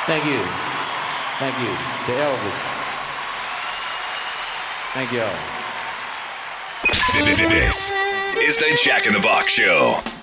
Thank you. Thank you to Elvis. Thank y'all. This is the Jack in the Box Show.